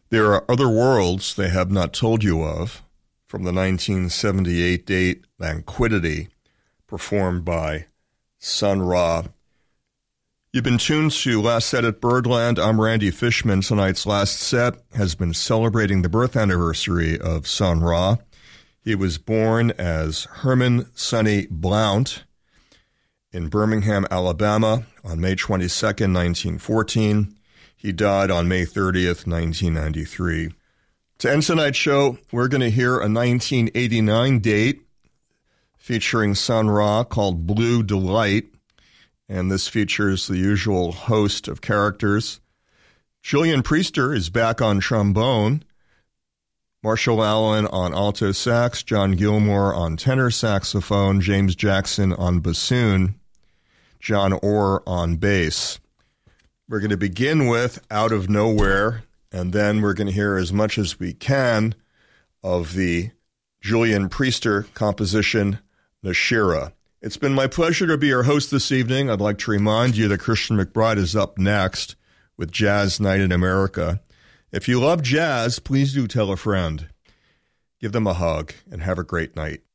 There are other worlds they have not told you of, from the 1978 date Languidity, performed by Sun Ra. You've been tuned to Last Set at Birdland. I'm Randy Fishman. Tonight's last set has been celebrating the birth anniversary of Sun Ra. He was born as Herman Sonny Blount in Birmingham, Alabama on May 22, 1914. He died on May 30th, 1993. To end tonight's show, we're going to hear a 1989 date featuring Sun Ra called Blue Delight, and this features the usual host of characters. Julian Priester is back on trombone, Marshall Allen on alto sax, John Gilmore on tenor saxophone, James Jackson on bassoon, John Orr on bass. We're going to begin with Out of Nowhere, and then we're going to hear as much as we can of the Julian Priester composition, Nashira. It's been my pleasure to be your host this evening. I'd like to remind you that Christian McBride is up next with Jazz Night in America. If you love jazz, please do tell a friend. Give them a hug and have a great night.